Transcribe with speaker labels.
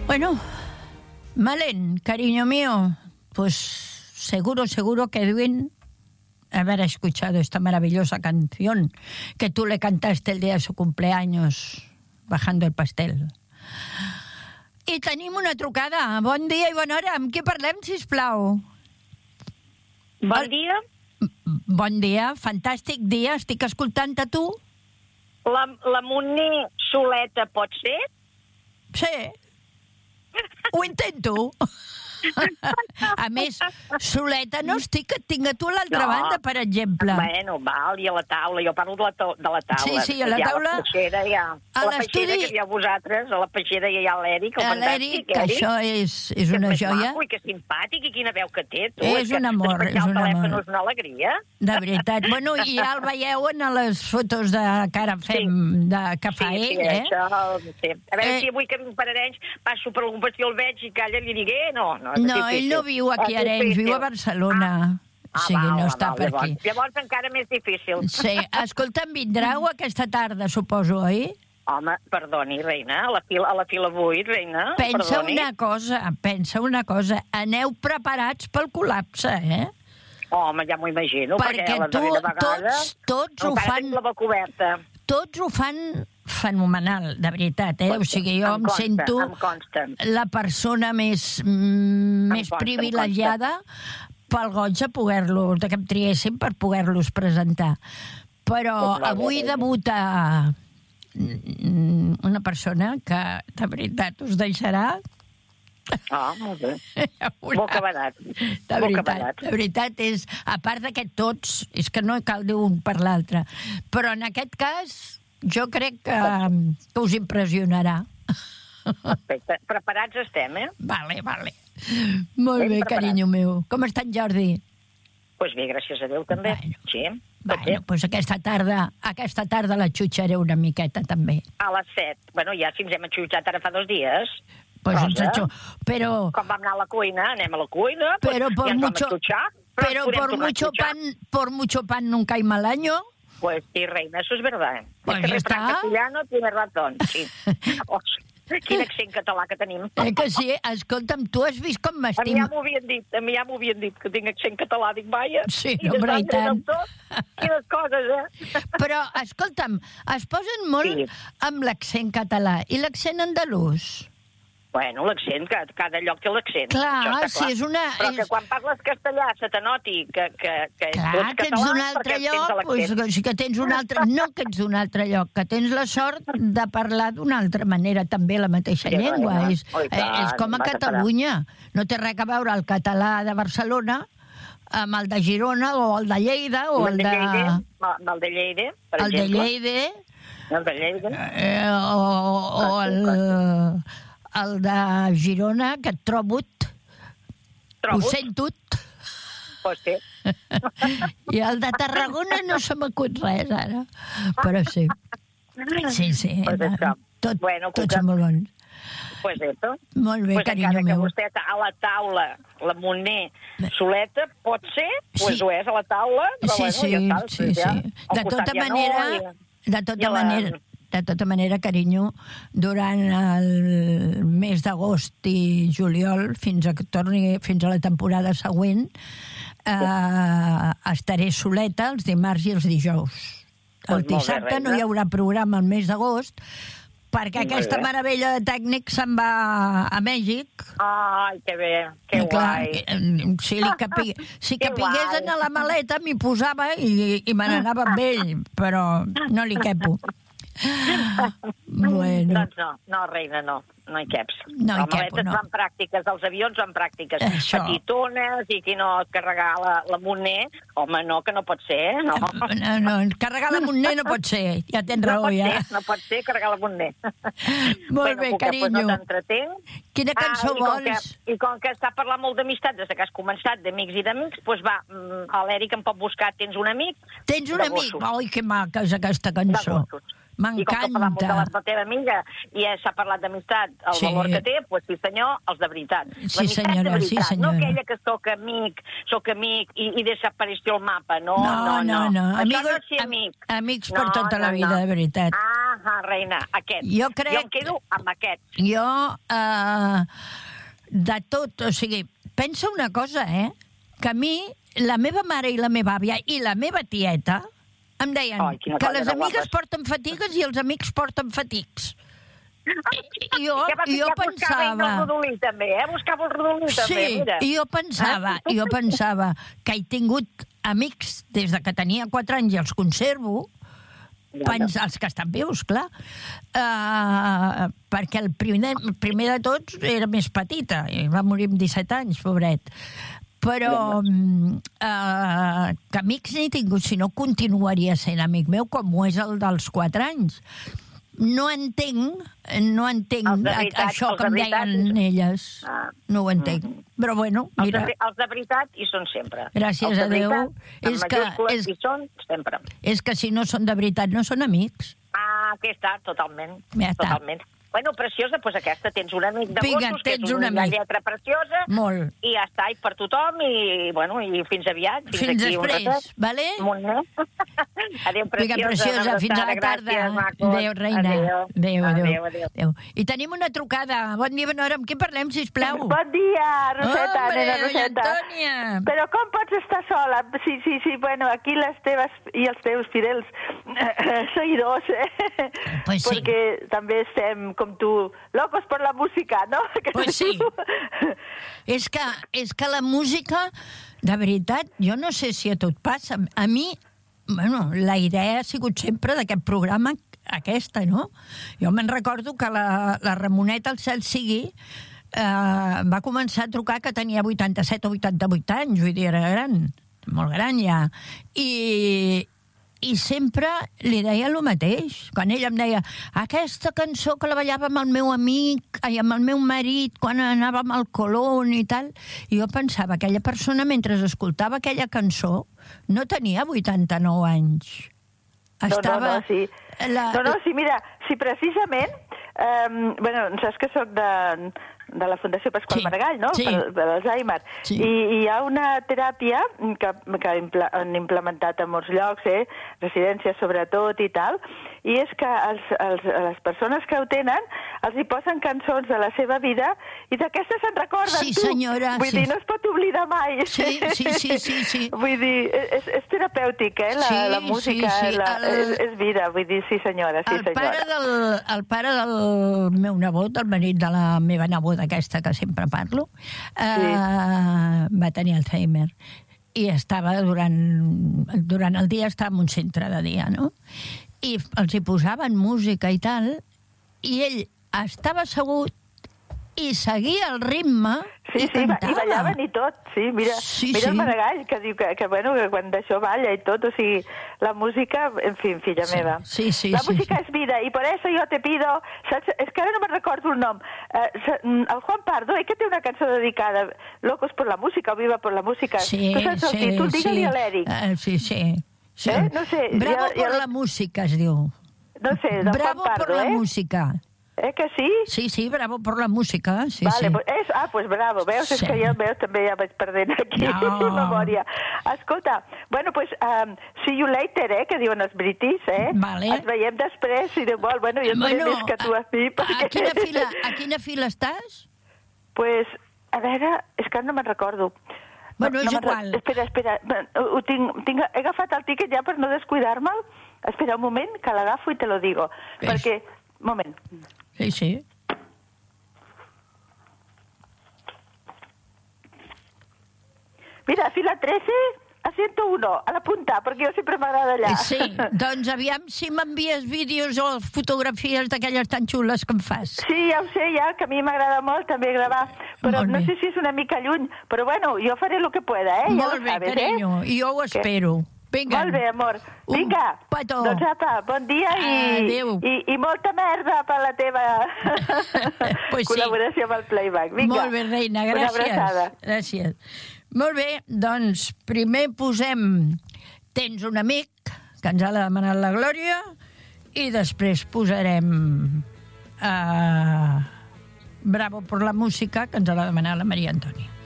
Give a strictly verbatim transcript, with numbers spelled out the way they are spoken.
Speaker 1: Bueno, Malen, cariño mío, pues seguro, seguro que Edwin haber escuchado esta maravillosa canción que tú le cantaste el día de su cumpleaños, bajando el pastel. I tenim una trucada. Bon dia i bona hora. Amb qui parlem, sisplau?
Speaker 2: Bon dia.
Speaker 1: Bon dia, fantàstic dia. Estic escoltant a tu.
Speaker 2: La, la Montner Soleta pot ser?
Speaker 1: Sí. Ho intento. A més, soleta no estic, que et tinc a tu a l'altra
Speaker 2: No.
Speaker 1: banda, per exemple.
Speaker 2: Bueno, val, i a la taula. Jo parlo de la, to- de la taula.
Speaker 1: Sí, sí, a la
Speaker 2: Hi ha
Speaker 1: taula.
Speaker 2: La peixera, hi ha...
Speaker 1: A
Speaker 2: A la
Speaker 1: l'estudi-
Speaker 2: peixera, que hi ha vosaltres, a la peixera hi ha l'Eric, el
Speaker 1: L'Eric,
Speaker 2: fantàstic
Speaker 1: que
Speaker 2: Eric.
Speaker 1: això és, és
Speaker 2: Que
Speaker 1: una
Speaker 2: més
Speaker 1: joia.
Speaker 2: maco i que simpàtic, i quina veu que té, tu.
Speaker 1: És
Speaker 2: que
Speaker 1: un amor,
Speaker 2: despenjar
Speaker 1: és un
Speaker 2: el telèfon
Speaker 1: amor.
Speaker 2: és una alegria.
Speaker 1: De veritat. Bueno, i ja el veieu en les fotos de que ara fem, de, que fa
Speaker 2: sí,
Speaker 1: ell,
Speaker 2: sí,
Speaker 1: eh?
Speaker 2: això, sí. A veure
Speaker 1: Eh.
Speaker 2: si avui que vinc per Arenys passo per algun passió, el veig i calla, li digué, no, no, és
Speaker 1: No,
Speaker 2: difícil.
Speaker 1: ell no viu aquí a
Speaker 2: És
Speaker 1: Arenys, viu a
Speaker 2: difícil.
Speaker 1: Barcelona.
Speaker 2: Ah,
Speaker 1: O sigui,
Speaker 2: val,
Speaker 1: no
Speaker 2: val,
Speaker 1: està
Speaker 2: val,
Speaker 1: per
Speaker 2: llavors,
Speaker 1: aquí.
Speaker 2: Llavors encara més difícil.
Speaker 1: Sí, escolta'm, vindreu aquesta tarda, suposo, oi?
Speaker 2: Home, perdoni, reina, a la fila, a la fila vuit, reina,
Speaker 1: Pensa
Speaker 2: perdoni.
Speaker 1: una cosa, pensa una cosa. Aneu preparats pel col·lapse, eh?
Speaker 2: Home, ja m'ho imagino, perquè,
Speaker 1: Perquè
Speaker 2: la
Speaker 1: tu,
Speaker 2: darrera vegada
Speaker 1: tots, tots ho
Speaker 2: encara
Speaker 1: fan...
Speaker 2: tinc la boca oberta.
Speaker 1: Tots ho fan fenomenal, de veritat, eh? O sigui, jo em,
Speaker 2: consta,
Speaker 1: sento
Speaker 2: em consta.
Speaker 1: la persona més, mm, més
Speaker 2: consta, em
Speaker 1: privilegiada pel goig de poder-los, de que em triessin per poder-los presentar. Però
Speaker 2: Pues molt
Speaker 1: avui
Speaker 2: bé.
Speaker 1: debuta mm, una persona que, de veritat, us deixarà...
Speaker 2: Ah, molt bé.
Speaker 1: Ja veurà.
Speaker 2: Boca badat.
Speaker 1: De
Speaker 2: Boca
Speaker 1: veritat,
Speaker 2: badat.
Speaker 1: de veritat és, a part de que tots, és que no cal dir un per l'altre, però en aquest cas jo crec que, que us impressionarà.
Speaker 2: Perfecte. Preparats estem, eh?
Speaker 1: Vale, vale. Molt
Speaker 2: Ben
Speaker 1: bé,
Speaker 2: preparat.
Speaker 1: carinyo meu. Com està en Jordi?
Speaker 2: Doncs pues bé, gràcies a Déu, també.
Speaker 1: Bueno.
Speaker 2: Sí, tot bé.
Speaker 1: Bueno, doncs aquesta tarda, aquesta tarda la xutxaré una miqueta, també.
Speaker 2: A les set. Bueno, ja si ens hem atxutxat ara fa dos dies.
Speaker 1: Pues
Speaker 2: Rosa,
Speaker 1: ens atxu... Però,
Speaker 2: Com vam anar a la cuina, anem a la cuina, pues,
Speaker 1: pero por
Speaker 2: ja ens vam
Speaker 1: mucho,
Speaker 2: atxutxar, però
Speaker 1: pero
Speaker 2: ens podem
Speaker 1: por
Speaker 2: tornar a
Speaker 1: mucho
Speaker 2: atxutxar.
Speaker 1: pan, por mucho pan nunca hay mal año.
Speaker 2: Pues sí, reina, eso es verdad.
Speaker 1: Pues
Speaker 2: este
Speaker 1: ya
Speaker 2: refrán
Speaker 1: está.
Speaker 2: castellano tiene razón, sí. Oh, quin accent català que tenim.
Speaker 1: Eh que sí? Escolta'm, tu has vist com
Speaker 2: A mi ja
Speaker 1: m'estimo...
Speaker 2: m'ho havien dit, a mi ja m'ho havien dit, que tinc accent català. Dic, vaja,
Speaker 1: Sí,
Speaker 2: i
Speaker 1: hombre,
Speaker 2: de
Speaker 1: i tant.
Speaker 2: Tot, quines coses, eh?
Speaker 1: Però, escolta'm, es posen molt
Speaker 2: Sí.
Speaker 1: amb l'accent català i l'accent andalús.
Speaker 2: Bueno, l'accent, que cada lloc té l'accent.
Speaker 1: Clar,
Speaker 2: això està
Speaker 1: si és una-
Speaker 2: Però que
Speaker 1: és-
Speaker 2: quan parles castellà se te noti que, que, que
Speaker 1: Clar,
Speaker 2: tu ets
Speaker 1: que ets
Speaker 2: català
Speaker 1: d'un altre
Speaker 2: perquè tens
Speaker 1: lloc,
Speaker 2: l'accent.
Speaker 1: doncs, sí que tens un altre... No que ets d'un altre lloc, que tens la sort de parlar d'una altra manera també la mateixa
Speaker 2: Sí,
Speaker 1: llengua.
Speaker 2: reina.
Speaker 1: És,
Speaker 2: Oh, i
Speaker 1: eh, és
Speaker 2: tant,
Speaker 1: com a
Speaker 2: vas a
Speaker 1: Catalunya. No té res a veure el català de Barcelona amb el de Girona o el de Lleida o el de...
Speaker 2: Lleida, el de Lleida, per
Speaker 1: El de
Speaker 2: exemple.
Speaker 1: Lleida
Speaker 2: El de Lleida.
Speaker 1: eh, o, o el, el de Girona, que et trobo,
Speaker 2: Trobo.
Speaker 1: ho sento,
Speaker 2: Pues sí.
Speaker 1: i el de Tarragona no se m'acut res ara, però sí. Sí, sí,
Speaker 2: Pues
Speaker 1: eh,
Speaker 2: això.
Speaker 1: tot,
Speaker 2: Bueno,
Speaker 1: tots
Speaker 2: Cuca.
Speaker 1: són molt bons.
Speaker 2: Pues eso.
Speaker 1: Molt bé,
Speaker 2: Pues
Speaker 1: carinyo
Speaker 2: encara
Speaker 1: meu.
Speaker 2: que vostè està a la taula, la Montner Soleta, pot ser, pues
Speaker 1: Sí.
Speaker 2: ho és a la taula, però
Speaker 1: Sí,
Speaker 2: bueno,
Speaker 1: sí,
Speaker 2: ja està.
Speaker 1: sí,
Speaker 2: pues ja,
Speaker 1: sí.
Speaker 2: al
Speaker 1: De
Speaker 2: costat
Speaker 1: tota
Speaker 2: ja no,
Speaker 1: manera,
Speaker 2: i-
Speaker 1: de
Speaker 2: i
Speaker 1: tota
Speaker 2: a la-
Speaker 1: manera, de tota manera, carinyo, durant el mes d'agost i juliol, fins a que torni, fins a la temporada següent, eh, estaré soleta els dimarts i els dijous. El
Speaker 2: Pues molt bé,
Speaker 1: dissabte no
Speaker 2: reina.
Speaker 1: hi haurà programa al mes d'agost, perquè
Speaker 2: Molt
Speaker 1: aquesta
Speaker 2: bé.
Speaker 1: meravella de tècnic se'n va a Mèxic.
Speaker 2: Ai, que bé, que
Speaker 1: I clar,
Speaker 2: guai.
Speaker 1: eh, si li capi... si
Speaker 2: Que
Speaker 1: capigués
Speaker 2: guai.
Speaker 1: en la maleta m'hi posava i, i me n'anava amb ell, però no li capo. Bueno,
Speaker 2: Doncs no, no, reina, no, no hi caps.
Speaker 1: No hi
Speaker 2: Les
Speaker 1: capo,
Speaker 2: maletes
Speaker 1: no.
Speaker 2: van pràctiques, els avions van pràctiques.
Speaker 1: Això.
Speaker 2: Petitones, i qui no carregar la, la Montner, home, no, que no pot ser, no.
Speaker 1: no, no, carregar la Montner no pot ser, ja tens
Speaker 2: No
Speaker 1: raó,
Speaker 2: pot
Speaker 1: ja.
Speaker 2: ser, no pot ser carregar la Montner.
Speaker 1: Molt bé,
Speaker 2: Cuca,
Speaker 1: carinyo.
Speaker 2: Pues no t'entretenc.
Speaker 1: Quina cançó
Speaker 2: Ah, i com
Speaker 1: vols?
Speaker 2: Que, I com que està parlant molt d'amistat des que has començat, d'amics i d'amics, doncs va, mm, a l'Eric em pot buscar, tens un amic?
Speaker 1: Tens un
Speaker 2: de
Speaker 1: amic?
Speaker 2: gossos.
Speaker 1: Ai, que maca és aquesta
Speaker 2: De
Speaker 1: cançó.
Speaker 2: gossos. I com que parlar molt de la, la teva amiga i ja s'ha parlat d'amistat, el
Speaker 1: Sí.
Speaker 2: valor que té, doncs sí senyor, els de veritat.
Speaker 1: Sí,
Speaker 2: L'amistat
Speaker 1: senyora,
Speaker 2: de veritat,
Speaker 1: sí, senyora.
Speaker 2: no aquella que soc amic, soc amic i, i desapareixi el mapa, no,
Speaker 1: No,
Speaker 2: no,
Speaker 1: no, no.
Speaker 2: Això
Speaker 1: Amigos,
Speaker 2: no és ser amic.
Speaker 1: am- amics per tota la vida, de veritat.
Speaker 2: Ah, ah, reina, aquest.
Speaker 1: Jo crec-
Speaker 2: Jo em quedo amb aquest.
Speaker 1: Jo, eh, de tot, o sigui, pensa una cosa, eh? Que a mi, la meva mare i la meva àvia i la meva tieta em deien
Speaker 2: Ai, quina
Speaker 1: que
Speaker 2: colla
Speaker 1: les
Speaker 2: de
Speaker 1: amigues
Speaker 2: guapes.
Speaker 1: porten fatigues i els amics porten fatics. I jo,
Speaker 2: Ja va
Speaker 1: jo
Speaker 2: ja buscava ell
Speaker 1: pensava...
Speaker 2: el rodolí, també, eh? Buscava el rodolí, també,
Speaker 1: Sí,
Speaker 2: mira.
Speaker 1: i jo pensava, jo pensava que he tingut amics des de que tenia quatre anys i els conservo,
Speaker 2: Ja,
Speaker 1: pens, els que estan vius, clar, uh, perquè el primer, el primer de tots era més petita, i va morir amb disset anys, pobret. Però uh, que amics n'he tingut, si no continuaria sent amic meu, com ho és el dels quatre anys. No entenc, no entenc
Speaker 2: Els de veritat,
Speaker 1: això
Speaker 2: els
Speaker 1: que
Speaker 2: de
Speaker 1: em
Speaker 2: veritat.
Speaker 1: deien elles.
Speaker 2: Ah.
Speaker 1: No ho entenc. Però bueno,
Speaker 2: Els de,
Speaker 1: mira,
Speaker 2: els de veritat hi són sempre.
Speaker 1: Gràcies
Speaker 2: els de
Speaker 1: a Déu.
Speaker 2: veritat, amb
Speaker 1: És que-
Speaker 2: majúscules,
Speaker 1: és-
Speaker 2: hi són sempre.
Speaker 1: és que si no són de veritat no són amics.
Speaker 2: Ah, aquí està, totalment.
Speaker 1: Ja està.
Speaker 2: Totalment. Bueno, preciosa, doncs aquesta, tens un amic de
Speaker 1: Vinga,
Speaker 2: gossos, que és
Speaker 1: tens un
Speaker 2: una
Speaker 1: amic.
Speaker 2: lletra preciosa,
Speaker 1: Molt.
Speaker 2: i ja està, i per tothom, i, bueno, i fins aviat. Fins,
Speaker 1: Fins
Speaker 2: aquí
Speaker 1: després,
Speaker 2: un ratet.
Speaker 1: vale?
Speaker 2: Molt bé. Adéu, preciosa.
Speaker 1: Vinga, preciosa,
Speaker 2: una
Speaker 1: fins a la
Speaker 2: abraçada,
Speaker 1: tarda.
Speaker 2: gràcies, macos.
Speaker 1: Adéu, reina.
Speaker 2: Adéu,
Speaker 1: Adéu, adéu.
Speaker 2: adéu, adéu.
Speaker 1: adéu. I tenim una trucada. Bon dia, bona hora. Amb qui parlem, sisplau?
Speaker 3: Bon dia, Roseta,
Speaker 1: Hombre,
Speaker 3: nena
Speaker 1: doña
Speaker 3: Roseta.
Speaker 1: Antònia.
Speaker 3: Però com pots estar sola? Sí, sí, sí, bueno, aquí les teves i els teus fidels eh, seguidors, eh?
Speaker 1: Pues sí.
Speaker 3: Perquè també estem, com tu, locos per la música, no? Que
Speaker 1: Pues
Speaker 3: se
Speaker 1: sí.
Speaker 3: diu.
Speaker 1: És que, és que la música, de veritat, jo no sé si a tu et passa. A mi, bueno, la idea ha sigut sempre d'aquest programa aquesta, no? Jo me'n recordo que la, la Ramoneta, el cel sigui, eh, va començar a trucar que tenia vuitanta-set o vuitanta-vuit anys, vull dir, era gran, molt gran ja. I, i sempre li deia el mateix. Quan ell em deia aquesta cançó que la ballava amb el meu amic, ai, amb el meu marit, quan anàvem al Colón i tal, i jo pensava, aquella persona, mentre escoltava aquella cançó, no tenia vuitanta-nou anys.
Speaker 3: No, no, no, sí.
Speaker 1: La,
Speaker 3: No, no, sí, mira, sí, precisament, eh, bueno, saps que sóc de, de la Fundació Pasqual
Speaker 1: Sí,
Speaker 3: Maragall, no?
Speaker 1: sí.
Speaker 3: Per, per l'Alzheimer.
Speaker 1: Sí.
Speaker 3: I, I hi ha una teràpia que, que impla, han implementat a molts llocs, eh? Residències sobretot i tal, i és que els, els, les persones que ho tenen els hi posen cançons de la seva vida i d'aquestes se'n recorden,
Speaker 1: Sí,
Speaker 3: tu.
Speaker 1: senyora,
Speaker 3: Vull
Speaker 1: sí.
Speaker 3: dir, no es pot oblidar mai.
Speaker 1: Sí, sí, sí, sí, sí.
Speaker 3: Vull dir, és, és terapèutic, eh? La,
Speaker 1: Sí,
Speaker 3: la música
Speaker 1: sí, sí.
Speaker 3: la,
Speaker 1: El-
Speaker 3: és, és vida, vull dir, sí senyora, sí
Speaker 1: el
Speaker 3: senyora.
Speaker 1: pare, del, el pare del meu nebot, el marit de la meva neboda aquesta que sempre parlo, eh,
Speaker 3: Sí.
Speaker 1: va tenir Alzheimer i estava durant, durant el dia estava en un centre de dia, no? I els hi posaven música i tal, i ell estava assegut i seguia el ritme
Speaker 3: Sí,
Speaker 1: i
Speaker 3: sí, va-
Speaker 1: cantava.
Speaker 3: i ballaven i tot, sí, mira,
Speaker 1: Sí,
Speaker 3: mira
Speaker 1: sí.
Speaker 3: el Maragall, que diu que, que, bueno, que quan d'això balla i tot, o sigui, la música, en fi, filla
Speaker 1: Sí,
Speaker 3: meva.
Speaker 1: sí, sí,
Speaker 3: La
Speaker 1: sí,
Speaker 3: música
Speaker 1: sí.
Speaker 3: es vida, y por eso yo te pido, saps? És que ara no me'n recordo el nom, eh, sa- mm, el Juan Pardo, eh, que té una cançó dedicada, Locos por la música, o Viva por la música,
Speaker 1: Sí,
Speaker 3: tu saps el
Speaker 1: sí,
Speaker 3: títol?
Speaker 1: sí.
Speaker 3: Digue-li a l'Eric.
Speaker 1: Eh, sí, sí. sí.
Speaker 3: Eh? No sé,
Speaker 1: Bravo
Speaker 3: ja- ja
Speaker 1: por
Speaker 3: la-
Speaker 1: la música, es diu.
Speaker 3: No sé, del
Speaker 1: Bravo
Speaker 3: Juan Pardo,
Speaker 1: por la
Speaker 3: eh?
Speaker 1: música.
Speaker 3: Eh, que sí?
Speaker 1: Sí, sí, bravo por la música. Sí,
Speaker 3: vale,
Speaker 1: sí.
Speaker 3: pues és, ah, pues bravo, veus?
Speaker 1: Sí.
Speaker 3: És que ja veus, també ja vaig perdent aquí
Speaker 1: No.
Speaker 3: memòria. Escolta, bueno, pues um, see you later, eh, que diuen els britis, eh?
Speaker 1: Vale.
Speaker 3: Ens veiem després, si de vol. Bueno, jo et veuré més que tu a mi.
Speaker 1: a, a, quina fila, a quina fila estàs?
Speaker 3: Pues, a veure, és que no me'n recordo.
Speaker 1: Bueno, és
Speaker 3: me'n re-
Speaker 1: igual.
Speaker 3: Espera, espera, ho, ho tinc, tinc, he agafat el tiquet ja per no descuidar-me'l. Espera un moment, que l'agafo i te lo digo.
Speaker 1: Ves.
Speaker 3: Perquè, un moment.
Speaker 1: Sí, sí.
Speaker 3: Mira, fila trece a ciento uno, a la punta, perquè jo sempre m'agrada allà.
Speaker 1: Sí, doncs aviam si m'envies vídeos o fotografies d'aquelles tan xules que em fas.
Speaker 3: Sí, ja ho sé, ja, que a mi m'agrada molt també gravar, però
Speaker 1: Molt
Speaker 3: no
Speaker 1: bé.
Speaker 3: sé si és una mica lluny, però bueno, jo faré lo que pueda, eh?
Speaker 1: Molt
Speaker 3: ja
Speaker 1: bé,
Speaker 3: lo sabes,
Speaker 1: carinyo,
Speaker 3: eh?
Speaker 1: i jo ho espero. Vinga.
Speaker 3: Molt bé, amor.
Speaker 1: Un
Speaker 3: Vinga.
Speaker 1: petó.
Speaker 3: Doncs apa, bon dia i,
Speaker 1: Adéu.
Speaker 3: i, i molta merda per la teva
Speaker 1: Pues sí.
Speaker 3: col·laboració amb el Playback. Vinga.
Speaker 1: Molt bé, reina,
Speaker 3: Una
Speaker 1: gràcies.
Speaker 3: abraçada.
Speaker 1: Gràcies. Molt bé, doncs primer posem Tens un amic, que ens ha demanat la Glòria, i després posarem uh, Bravo per la música, que ens l'ha demanat la Maria Antònia.